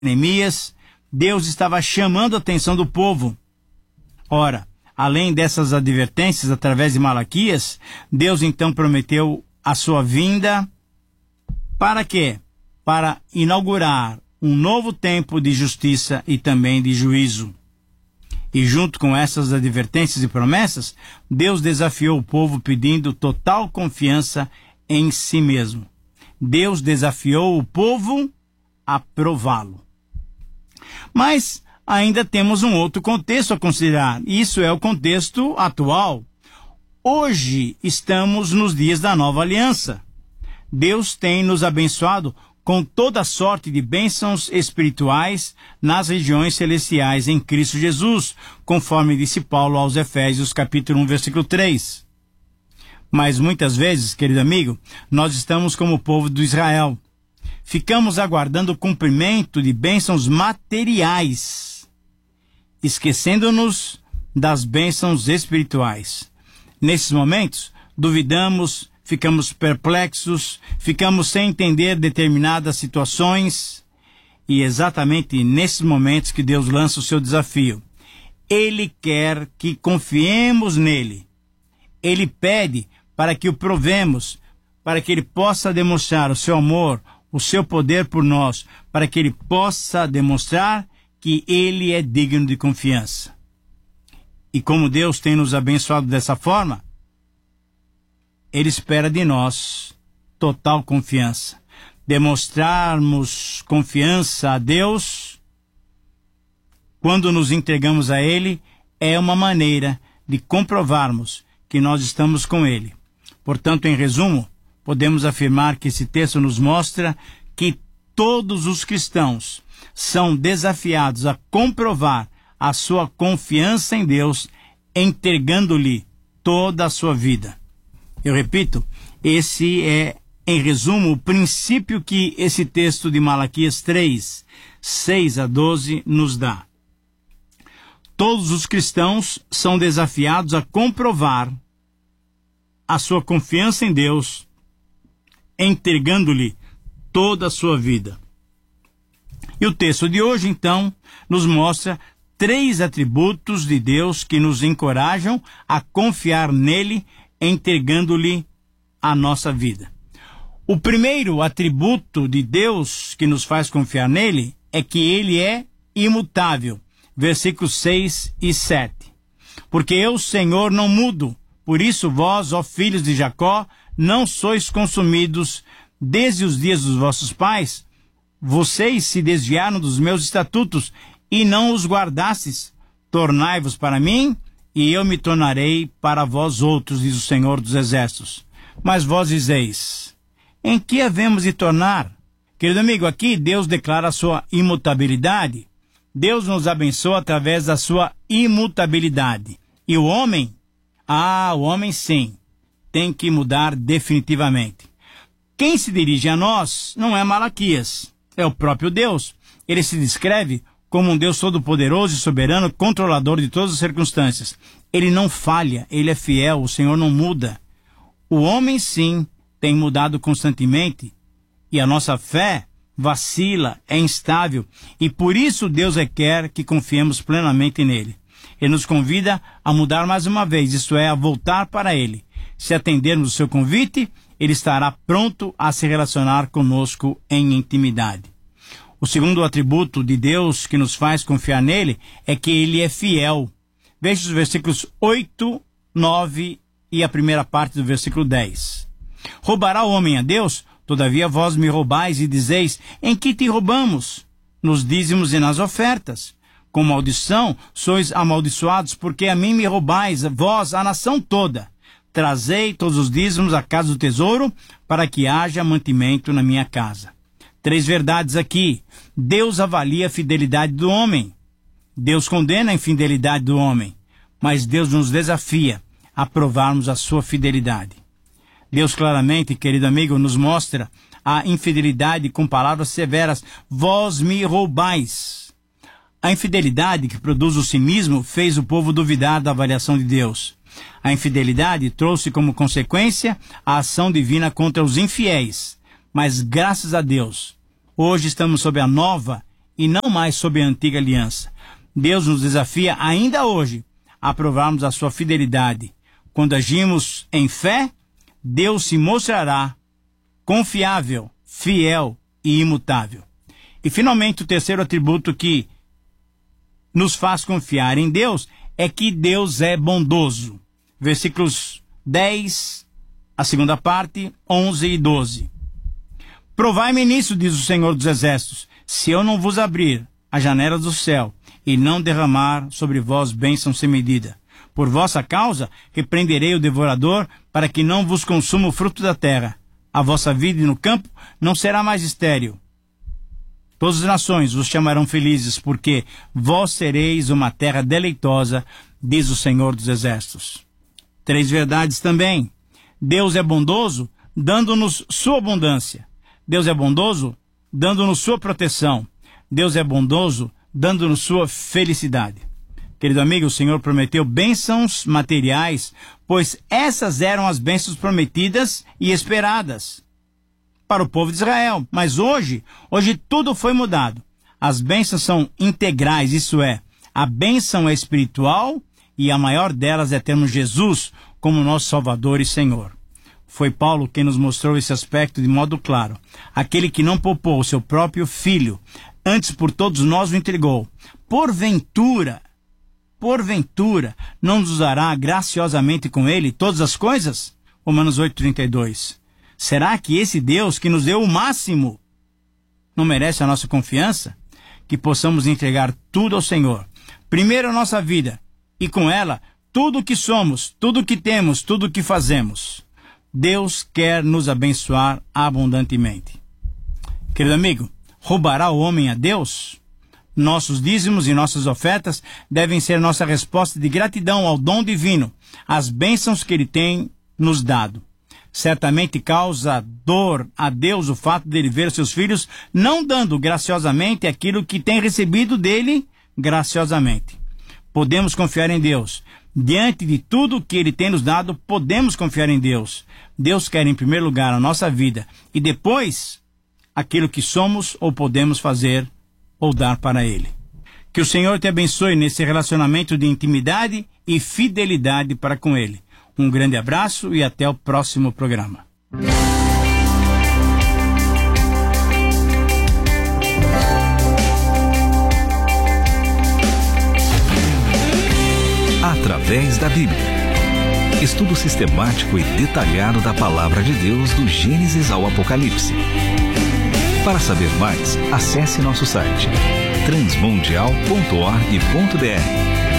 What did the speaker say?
Neemias, Deus estava chamando a atenção do povo. Ora, além dessas advertências através de Malaquias, Deus então prometeu a sua vinda para quê? Para inaugurar um novo tempo de justiça e também de juízo. E junto com essas advertências e promessas, Deus desafiou o povo pedindo total confiança em si mesmo. Deus desafiou o povo a prová-lo. Mas ainda temos um outro contexto a considerar. Isso é o contexto atual. Hoje estamos nos dias da nova aliança. Deus tem nos abençoado com toda sorte de bênçãos espirituais nas regiões celestiais em Cristo Jesus, conforme disse Paulo aos Efésios, capítulo 1, versículo 3. Mas muitas vezes, querido amigo, nós estamos como o povo do Israel. Ficamos aguardando o cumprimento de bênçãos materiais, esquecendo-nos das bênçãos espirituais. Nesses momentos, duvidamos, ficamos perplexos, ficamos sem entender determinadas situações, e exatamente nesses momentos que Deus lança o seu desafio. Ele quer que confiemos nele. Ele pede para que o provemos, para que ele possa demonstrar o seu amor, o seu poder por nós, para que ele possa demonstrar que ele é digno de confiança. E como Deus tem nos abençoado dessa forma, ele espera de nós total confiança. Demonstrarmos confiança a Deus quando nos entregamos a ele é uma maneira de comprovarmos que nós estamos com ele. Portanto, em resumo, podemos afirmar que esse texto nos mostra que todos os cristãos são desafiados a comprovar a sua confiança em Deus, entregando-lhe toda a sua vida. Eu repito, esse é, em resumo, o princípio que esse texto de Malaquias 3, 6 a 12 nos dá. Todos os cristãos são desafiados a comprovar a sua confiança em Deus, entregando-lhe toda a sua vida. E o texto de hoje, então, nos mostra 3 atributos de Deus que nos encorajam a confiar nele, entregando-lhe a nossa vida. O primeiro atributo de Deus que nos faz confiar nele é que ele é imutável. Versículos 6 e 7. Porque eu, Senhor, não mudo, por isso vós, ó filhos de Jacó, não sois consumidos desde os dias dos vossos pais. Vocês se desviaram dos meus estatutos e não os guardastes. Tornai-vos para mim, e eu me tornarei para vós outros, diz o Senhor dos Exércitos. Mas vós dizeis, em que havemos de tornar? Querido amigo, aqui Deus declara a sua imutabilidade. Deus nos abençoa através da sua imutabilidade. E o homem? O homem sim, tem que mudar definitivamente. Quem se dirige a nós não é Malaquias, é o próprio Deus. Ele se descreve como um Deus todo-poderoso e soberano, controlador de todas as circunstâncias. Ele não falha, ele é fiel, o Senhor não muda. O homem, sim, tem mudado constantemente, e a nossa fé vacila, é instável, e por isso Deus requer que confiemos plenamente nele. Ele nos convida a mudar mais uma vez, isto é, a voltar para ele. Se atendermos o seu convite, ele estará pronto a se relacionar conosco em intimidade. O segundo atributo de Deus que nos faz confiar nele é que ele é fiel. Veja os versículos 8, 9 e a primeira parte do versículo 10. Roubará o homem a Deus? Todavia vós me roubais e dizeis, em que te roubamos? Nos dízimos e nas ofertas. Com maldição sois amaldiçoados, porque a mim me roubais, vós, a nação toda. Trazei todos os dízimos à casa do tesouro, para que haja mantimento na minha casa. 3 verdades aqui. Deus avalia a fidelidade do homem. Deus condena a infidelidade do homem. Mas Deus nos desafia a provarmos a sua fidelidade. Deus claramente, querido amigo, nos mostra a infidelidade com palavras severas. Vós me roubais. A infidelidade que produz o cinismo fez o povo duvidar da avaliação de Deus. A infidelidade trouxe como consequência a ação divina contra os infiéis. Mas graças a Deus, hoje estamos sob a nova e não mais sob a antiga aliança. Deus nos desafia ainda hoje a provarmos a sua fidelidade. Quando agimos em fé, Deus se mostrará confiável, fiel e imutável. E finalmente o terceiro atributo que nos faz confiar em Deus é que Deus é bondoso. Versículos 10, a segunda parte, 11 e 12. Provai-me nisso, diz o Senhor dos Exércitos, se eu não vos abrir a janela do céu e não derramar sobre vós bênção sem medida. Por vossa causa, repreenderei o devorador, para que não vos consuma o fruto da terra. A vossa vida no campo não será mais estéril. Todas as nações vos chamarão felizes, porque vós sereis uma terra deleitosa, diz o Senhor dos Exércitos. 3 verdades também. Deus é bondoso, dando-nos sua abundância. Deus é bondoso, dando-nos sua proteção. Deus é bondoso, dando-nos sua felicidade. Querido amigo, o Senhor prometeu bênçãos materiais, pois essas eram as bênçãos prometidas e esperadas para o povo de Israel. Mas hoje tudo foi mudado. As bênçãos são integrais, isso é, a bênção é espiritual e a maior delas é termos Jesus como nosso Salvador e Senhor. Foi Paulo quem nos mostrou esse aspecto de modo claro. Aquele que não poupou o seu próprio filho, antes por todos nós o entregou. Porventura, não nos dará graciosamente com ele todas as coisas? Romanos 8,32. Será que esse Deus que nos deu o máximo não merece a nossa confiança? Que possamos entregar tudo ao Senhor. Primeiro a nossa vida, e com ela, tudo o que somos, tudo o que temos, tudo o que fazemos. Deus quer nos abençoar abundantemente. Querido amigo, roubará o homem a Deus? Nossos dízimos e nossas ofertas devem ser nossa resposta de gratidão ao dom divino, às bênçãos que Ele tem nos dado. Certamente causa dor a Deus o fato de Ele ver seus filhos não dando graciosamente aquilo que tem recebido dele graciosamente. Podemos confiar em Deus. Diante de tudo que Ele tem nos dado, podemos confiar em Deus. Deus quer em primeiro lugar a nossa vida e depois aquilo que somos ou podemos fazer ou dar para Ele. Que o Senhor te abençoe nesse relacionamento de intimidade e fidelidade para com Ele. Um grande abraço e até o próximo programa. Através da Bíblia. Estudo sistemático e detalhado da Palavra de Deus do Gênesis ao Apocalipse. Para saber mais, acesse nosso site transmundial.org.br